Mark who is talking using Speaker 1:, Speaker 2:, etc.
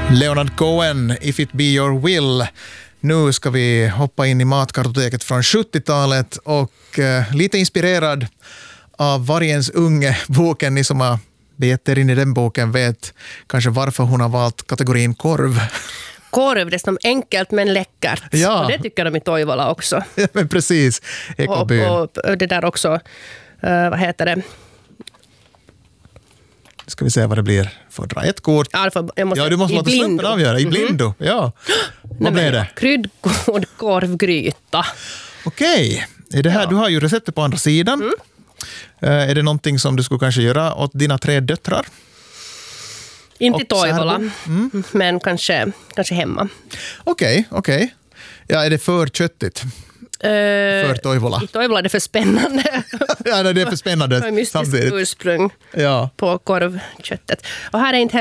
Speaker 1: Leonard Cohen, If It Be Your Will. Nu ska vi hoppa in i matkartoteket från 70-talet och lite inspirerad av Vargens unge boken. Ni som har beter in i den boken vet kanske varför hon har valt kategorin korv.
Speaker 2: Korv, det är som enkelt men läckert.
Speaker 1: Ja.
Speaker 2: Och det tycker de i Toivola också.
Speaker 1: Ja, men precis. Ekobyn.
Speaker 2: Och det där också, vad heter det?
Speaker 1: Ska vi se vad det blir. Får dra ett kort.
Speaker 2: Jag måste,
Speaker 1: du måste låta slumpen avgöra. I blindo, ja. Vad blev det?
Speaker 2: Kryddgod korvgryta.
Speaker 1: Okej. Är det här, du har ju receptet på andra sidan. Är det någonting som du skulle kanske göra åt dina 3 döttrar?
Speaker 2: Inte i Toivola, men kanske hemma.
Speaker 1: Okej. Ja, är det för köttigt? För Toivola?
Speaker 2: I Toivola är det för spännande.
Speaker 1: Ja, det är för spännande.
Speaker 2: Det är mystiskt ursprung på korvköttet. Och här är inte